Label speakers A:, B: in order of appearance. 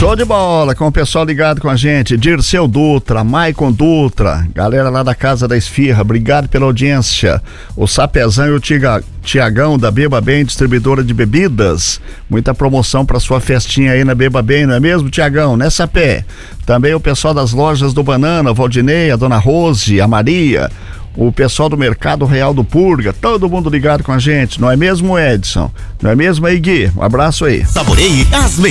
A: Show de bola, com o pessoal ligado com a gente, Dirceu Dutra, Maicon Dutra, galera lá da Casa da Esfirra, obrigado pela audiência. O Sapezão e o Tiagão da Beba Bem, distribuidora de bebidas, muita promoção pra sua festinha aí na Beba Bem, não é mesmo, Tiagão? Né, Sapé? Também o pessoal das lojas do Banana, o Valdinei, a Dona Rose, a Maria, o pessoal do Mercado Real do Purga, todo mundo ligado com a gente, não é mesmo, Edson? Não é mesmo aí, Gui? Um abraço aí.
B: Saboreie as